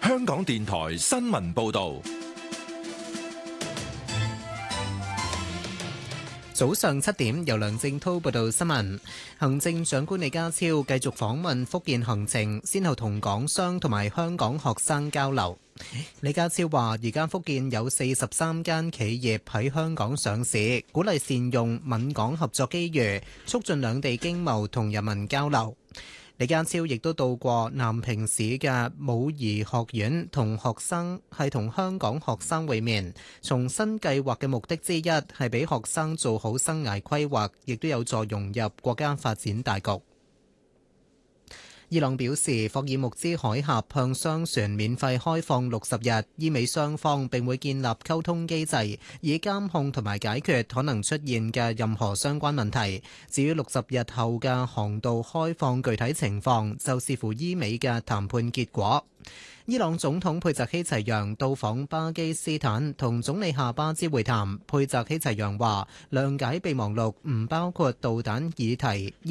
香港電台新聞報道。 早上7點，由梁正滔報道新聞。行政長官李家超繼續訪問福建行程，先後同港商同埋香港學生交流。李家超話：而家福建有43間企業喺香港上市，鼓勵善用閩港合作機遇，促進兩地經貿同人民交流。李家超亦都到過南平市嘅武夷學院，同香港學生會面。重新計劃嘅目的之一係俾學生做好生涯規劃，亦都有助融入國家發展大局。伊朗表示，霍爾木茲海峽向商船免費開放60日，意味雙方並會建立溝通機制，以監控同埋解決可能出現嘅任何相關問題。至於60日後嘅航道開放具體情況，就視乎伊美嘅談判結果。伊朗總統佩澤希齊揚到訪巴基斯坦，同總理夏巴茲會談。佩澤希齊揚話，諒解備忘錄唔包括導彈議題。